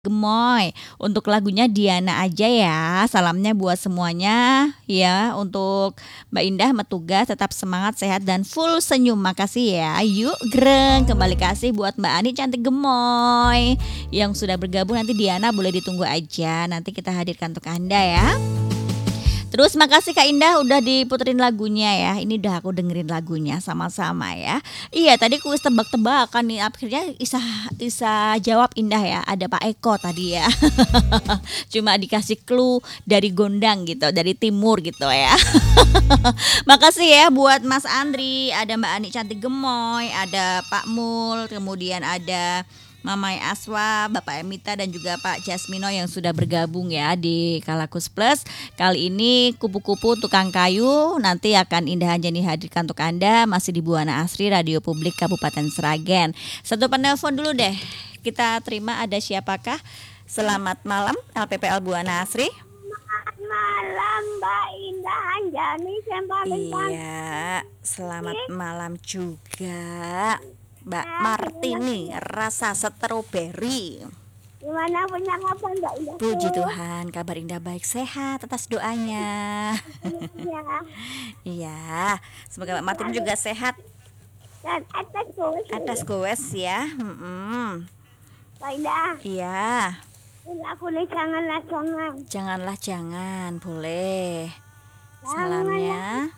Gemoy. Untuk lagunya Diana aja ya. Salamnya buat semuanya ya. Untuk Mbak Indah, Mbak Tugas tetap semangat, sehat dan full senyum. Makasih ya. Yuk greng kembali kasih buat Mbak Ani cantik gemoy. Yang sudah bergabung nanti Diana boleh ditunggu aja. Nanti kita hadirkan untuk Anda ya. Terus makasih Kak Indah udah diputerin lagunya ya. Ini udah aku dengerin lagunya sama-sama ya. Iya tadi kuis tebak-tebakan nih. Akhirnya Isa jawab Indah ya. Ada Pak Eko tadi ya. Cuma dikasih clue dari Gondang gitu, dari timur gitu ya. Makasih ya buat Mas Andri, ada Mbak Ani cantik gemoy, ada Pak Mul, kemudian ada Mamai Aswa, Bapak Emita dan juga Pak Jasmino yang sudah bergabung ya di Kalakus Plus. Kali ini kupu-kupu tukang kayu nanti akan Indah Anjani hadirkan untuk Anda masih di Buana Asri Radio Publik Kabupaten Sragen. Satu penelpon dulu deh. Kita terima ada siapakah? Selamat malam LPPL Buana Asri. Malam Mbak Indah Anjani Iya, selamat malam juga Mbak Martini rasa stroberi. Gimana punya kabar Mbak Indah? Puji Tuhan, kabar Indah baik, sehat atas doanya. Ya. Iya, semoga Mbak Martini juga sehat. Dan Atas goes ya. Mbak Indah, Iya. aku nih jangan. Janganlah jangan, boleh. Salamnya.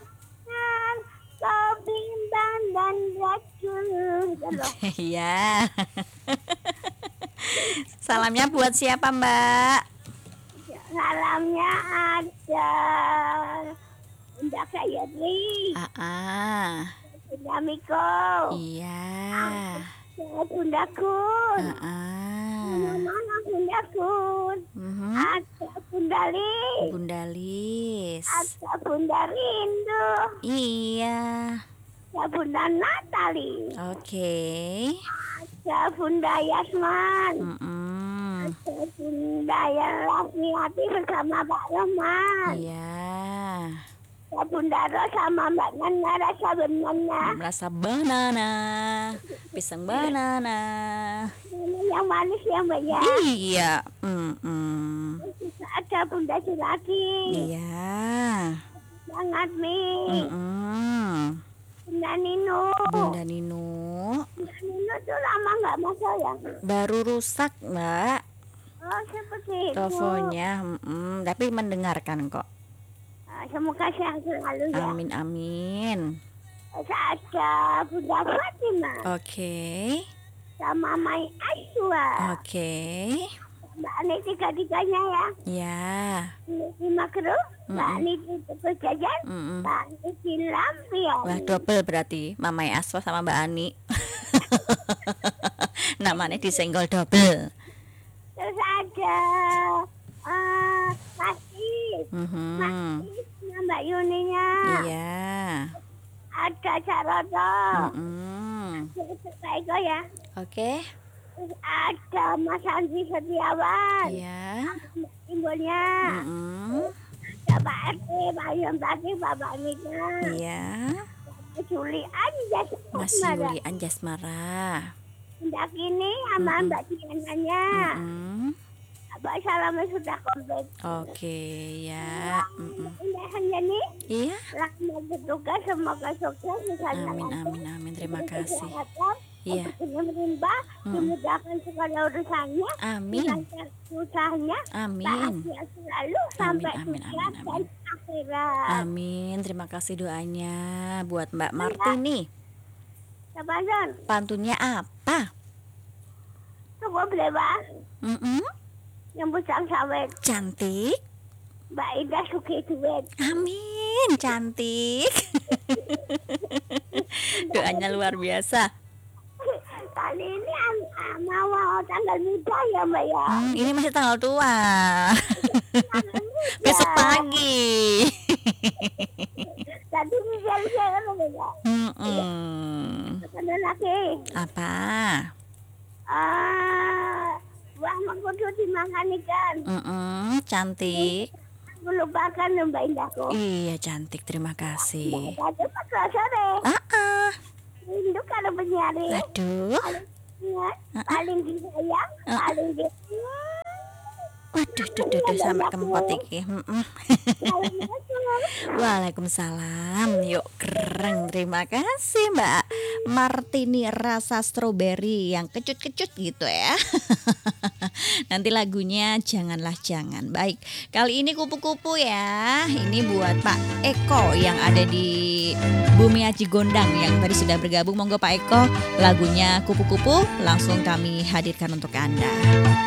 Kebimbang dan racun. Iya. Salamnya buat siapa Mbak? Salamnya ada Bunda Kayadri, Bunda Miko, Iya. Bunda Kun, mana Bunda Kun, ada Bunda Lis, Bunda Lis. ada Bunda Rindu, Iya. ada Bunda Natali, Oke. ada Bunda Yasman, ada Bunda yang laki-laki bersama Pak Roman, Iya. ada Bunda Ros sama Mbak Nana rasa banana, Rasa banana, pisang banana. yang manis yang banyak. Iya. Ada Bunda Sulaki, Iya. Bang Admi, Bunda Nino. Bunda Nino. Bunda Nino tuh lama nggak masuk ya? Baru rusak Mbak Oh seperti itu. teleponnya, tapi mendengarkan kok. Semoga sehat selalu ya. Amin amin. Ada Bunda Fatima Oke. sama Mai Aswa. Oke. Mbak Ani tiga-tiganya ya. Ya. Di Makro, Mbak Ani di Tepuk Jajan, Mbak Ani di Lampion. Wah double berarti Mamai Aswa sama Mbak Ani. Namanya disenggol double. Terus ada Masih sama Mbak Yuninya. Iya. Ada Cak Rodo. Eko ya. Oke. Terus ada Mas Andri Setiawan. Iya. Simbolnya. Ada Pak RT, Pak Yom Tati, Bapak Mika. Iya. Mas Juli Anjas. Mas Yuli Anjasmara. Mbak Kini sama Mbak Diananya. Abah salamnya sudah komplit. Oke ya. Indah Anjani. Iya. Selamat bertugas, semoga sukses. Amin. Terima kasih. Iya. Merimba, dimudahkan segala urusannya. Amin. Lancar usahanya. Amin. Bahagia selalu sampai dunia dan akhirat. Amin. Terima kasih doanya buat Mbak Martini. Sabaran. Pantunnya apa? Tunggu bebas. Yang busang sawit. Cantik. Mbak Ida suki duit. Amin. Cantik. Doanya luar biasa. Kali ini mau tanggal muda ya Mbak ya. Ini masih tanggal tua. Besok pagi. Tadi bisa kan Mbak ya. Ada lagi. Apa? Buah mengkudu dimakan ikan. Cantik. Melupakan Mbak Indahku. Iya cantik, terima kasih. Tadi pas sore. Rindu kalau penyiari. Aduh. Paling disayang, paling Waduh, sampai kempot iki. Waalaikumsalam. Yuk Greng, terima kasih Mbak Martini rasa stroberi yang kecut-kecut gitu ya. Nanti lagunya janganlah jangan. Baik, kali ini kupu-kupu ya. Ini buat Pak Eko yang ada di Bumi Aji Gondang yang tadi sudah bergabung. Monggo Pak Eko, lagunya kupu-kupu langsung kami hadirkan untuk Anda.